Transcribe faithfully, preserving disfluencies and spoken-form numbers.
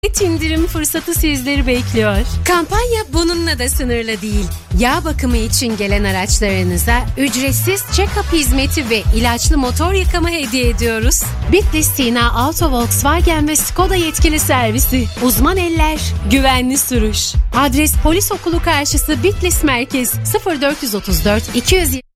indirim fırsatı sizleri bekliyor. Kampanya bununla da sınırlı değil. Yağ bakımı için gelen araçlarınıza ücretsiz check-up hizmeti ve ilaçlı motor yıkama hediye ediyoruz. Bitlis Sina Auto Volkswagen ve Skoda yetkili servisi. Uzman eller, güvenli sürüş. Adres Polis Okulu karşısı Bitlis Merkez sıfır dört otuz dört iki yüz